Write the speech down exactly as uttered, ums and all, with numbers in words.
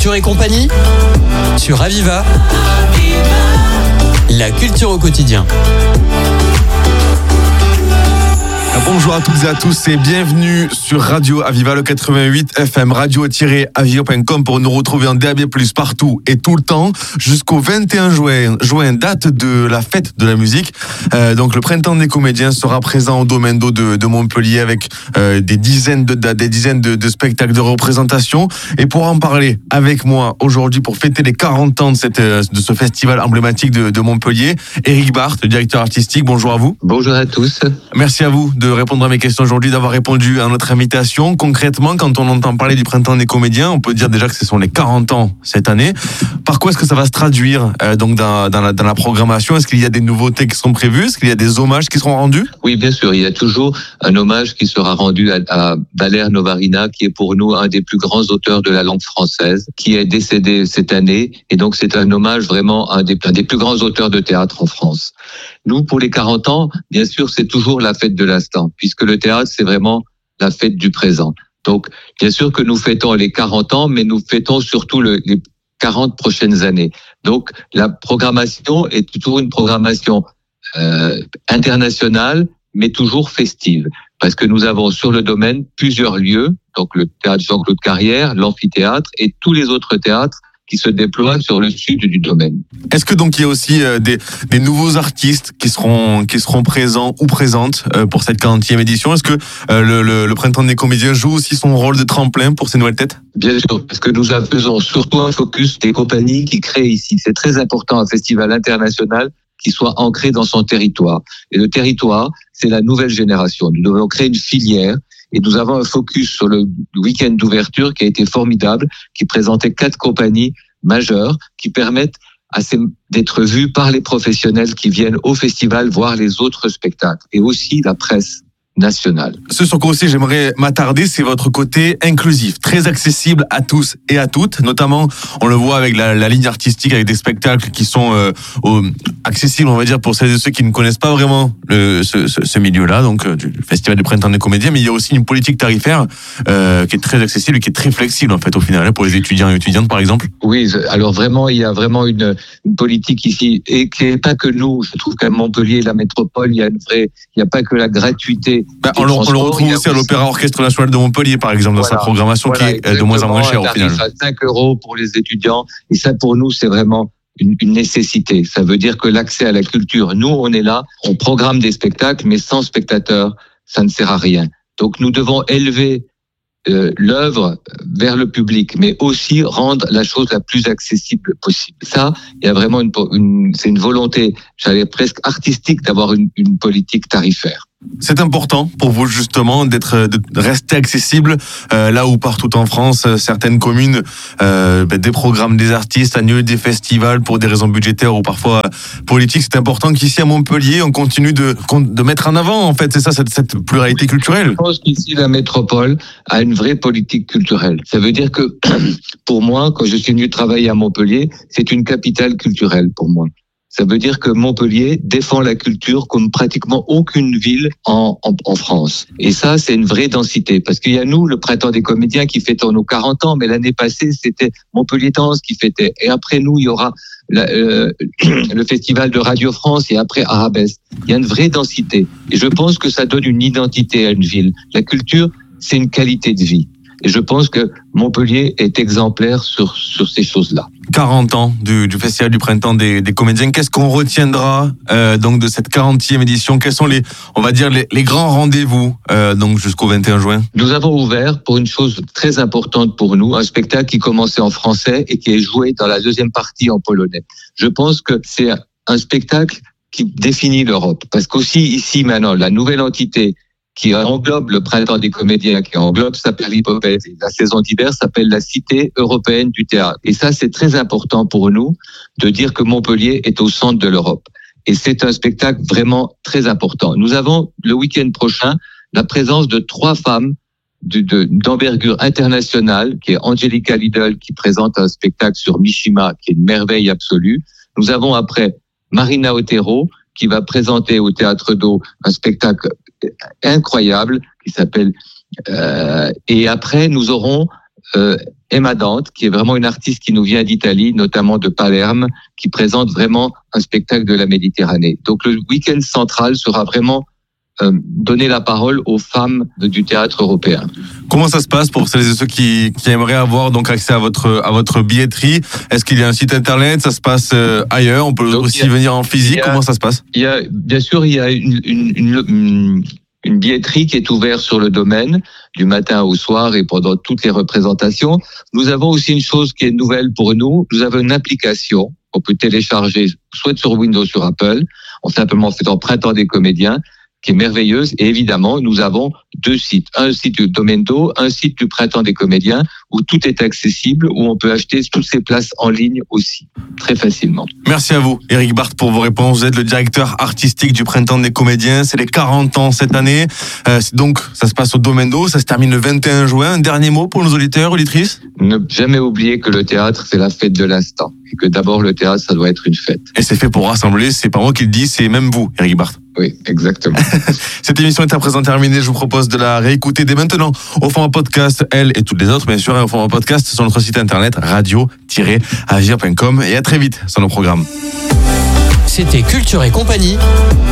Culture et compagnie sur Aviva. La culture au quotidien. Bonjour à toutes et à tous et bienvenue sur Radio Aviva, le quatre-vingt-huit F M, radio tiret aviva point com pour nous retrouver en D A B plus, partout et tout le temps jusqu'au vingt et un juin, juin date de la fête de la musique. Euh, donc le printemps des comédiens sera présent au domaine d'eau de, de Montpellier avec euh, des dizaines de dates, des dizaines de, de spectacles, de représentations. Et pour en parler avec moi aujourd'hui, pour fêter les quarante ans de, cette, de ce festival emblématique de, de Montpellier, Éric Barthes, le directeur artistique, bonjour à vous. Bonjour à tous. Merci à vous de répondre à mes questions aujourd'hui, d'avoir répondu à notre invitation. Concrètement, quand on entend parler du printemps des comédiens, on peut dire déjà que ce sont les quarante ans cette année. Par quoi est-ce que ça va se traduire euh, donc dans, dans, la, dans la programmation? Est-ce qu'il y a des nouveautés qui sont prévues? Est-ce qu'il y a des hommages qui seront rendus? Oui, bien sûr. Il y a toujours un hommage qui sera rendu à, à Valère Novarina, qui est pour nous un des plus grands auteurs de la langue française, qui est décédé cette année. Et donc, c'est un hommage vraiment à un des, un des plus grands auteurs de théâtre en France. Nous, pour les quarante ans, bien sûr, c'est toujours la fête de l'instant, puisque le théâtre, c'est vraiment la fête du présent. Donc, bien sûr que nous fêtons les quarante ans, mais nous fêtons surtout le, les quarante prochaines années. Donc, la programmation est toujours une programmation euh, internationale, mais toujours festive, parce que nous avons sur le domaine plusieurs lieux, donc le théâtre Jean-Claude Carrière, l'amphithéâtre et tous les autres théâtres qui se déploient sur le sud du domaine. Est-ce que donc il y a aussi euh, des, des nouveaux artistes qui seront qui seront présents ou présentes euh, pour cette quarantième édition? Est-ce que euh, le, le, le printemps des comédiens joue aussi son rôle de tremplin pour ces nouvelles têtes? Bien sûr, parce que nous faisons surtout un focus des compagnies qui créent ici. C'est très important, un festival international qui soit ancré dans son territoire. Et le territoire, c'est la nouvelle génération. Nous devons créer une filière. Et nous avons un focus sur le week-end d'ouverture qui a été formidable, qui présentait quatre compagnies majeures qui permettent à ces, d'être vues par les professionnels qui viennent au festival voir les autres spectacles et aussi la presse nationale. Ce sur quoi aussi j'aimerais m'attarder, c'est votre côté inclusif, très accessible à tous et à toutes. Notamment, on le voit avec la, la ligne artistique, avec des spectacles qui sont euh, au, accessibles, on va dire, pour celles et ceux qui ne connaissent pas vraiment le, ce, ce, ce milieu-là, donc euh, du Festival du Printemps des Comédiens. Mais il y a aussi une politique tarifaire euh, qui est très accessible et qui est très flexible, en fait, au final, pour les étudiants et étudiantes, par exemple. Oui, alors vraiment, il y a vraiment une, une politique ici, et qui n'est pas que nous. Je trouve qu'à Montpellier, la métropole, il y a une vraie, il n'y a pas que la gratuité. Bah, on, le, on le retrouve aussi à l'Opéra Orchestre National de Montpellier, par exemple, dans voilà, sa programmation voilà, qui est de moins en moins chère au final. À cinq euros pour les étudiants. Et ça, pour nous, c'est vraiment une, une nécessité. Ça veut dire que l'accès à la culture, nous, on est là, on programme des spectacles, mais sans spectateurs, ça ne sert à rien. Donc, nous devons élever euh, l'œuvre vers le public, mais aussi rendre la chose la plus accessible possible. Ça, il y a vraiment une, une c'est une volonté, j'allais presque artistique, d'avoir une, une politique tarifaire. C'est important pour vous justement d'être, de rester accessible euh, là où partout en France, certaines communes euh, ben, déprogramment des artistes, annulent des festivals pour des raisons budgétaires ou parfois politiques. C'est important qu'ici à Montpellier, on continue de, de mettre en avant, en fait, c'est ça, cette, cette pluralité culturelle. Je pense qu'ici, la métropole a une vraie politique culturelle. Ça veut dire que pour moi, quand je suis venu travailler à Montpellier, c'est une capitale culturelle pour moi. Ça veut dire que Montpellier défend la culture comme pratiquement aucune ville en, en, en France. Et ça, c'est une vraie densité. Parce qu'il y a nous, le Printemps des Comédiens, qui fêtons nos quarante ans, mais l'année passée, c'était Montpellier Danse qui fêtait. Et après nous, il y aura la, euh, le Festival de Radio France et après Arabesque. Il y a une vraie densité. Et je pense que ça donne une identité à une ville. La culture, c'est une qualité de vie. Et je pense que Montpellier est exemplaire sur, sur ces choses-là. quarante ans du, du Festival du Printemps des, des Comédiens. Qu'est-ce qu'on retiendra euh, donc de cette quarantième édition? Quels sont les, on va dire, les, les grands rendez-vous euh, donc jusqu'au vingt et un juin? Nous avons ouvert pour une chose très importante pour nous, un spectacle qui commençait en français et qui est joué dans la deuxième partie en polonais. Je pense que c'est un spectacle qui définit l'Europe. Parce qu'aussi ici maintenant, la nouvelle entité qui englobe le Printemps des Comédiens, qui englobe s'appelle l'Hippopète. La saison d'hiver s'appelle la Cité européenne du théâtre. Et ça, c'est très important pour nous de dire que Montpellier est au centre de l'Europe. Et c'est un spectacle vraiment très important. Nous avons le week-end prochain la présence de trois femmes de, de, d'envergure internationale, qui est Angelica Lidl, qui présente un spectacle sur Mishima, qui est une merveille absolue. Nous avons après Marina Otero, qui va présenter au Théâtre d'Eau un spectacle incroyable qui s'appelle euh, et après nous aurons euh, Emma Dante, qui est vraiment une artiste qui nous vient d'Italie, notamment de Palerme, qui présente vraiment un spectacle de la Méditerranée. Donc le week-end central sera vraiment euh, donner la parole aux femmes du théâtre européen. Comment ça se passe pour celles et ceux qui, qui aimeraient avoir donc accès à votre, à votre billetterie? Est-ce qu'il y a un site internet? Ça se passe euh, ailleurs? On peut donc aussi a, venir en physique? A, Comment ça se passe? Il y a, bien sûr, il y a une, une, une, une une billetterie qui est ouverte sur le domaine du matin au soir et pendant toutes les représentations. Nous avons aussi une chose qui est nouvelle pour nous. Nous avons une application qu'on peut télécharger soit sur Windows, sur Apple, en simplement faisant Printemps des comédiens, qui est merveilleuse. Et évidemment, nous avons deux sites. Un site du Domendo, un site du Printemps des comédiens, où tout est accessible, où on peut acheter toutes ces places en ligne aussi, très facilement. Merci à vous, Éric Barthes, pour vos réponses. Vous êtes le directeur artistique du Printemps des comédiens. C'est les quarante ans cette année. Euh, donc, ça se passe au Domendo. Ça se termine le vingt et un juin. Un dernier mot pour nos auditeurs, auditrices? Ne jamais oublier que le théâtre, c'est la fête de l'instant. Et que d'abord, le théâtre, ça doit être une fête. Et c'est fait pour rassembler. C'est pas moi qui le dis, c'est même vous, Éric Barthes. Oui, exactement. Cette émission est à présent terminée. Je vous propose de la réécouter dès maintenant au format podcast, elle et toutes les autres, bien sûr, au format podcast sur notre site internet radio tiret avia point com. Et à très vite sur nos programmes. C'était Culture et compagnie.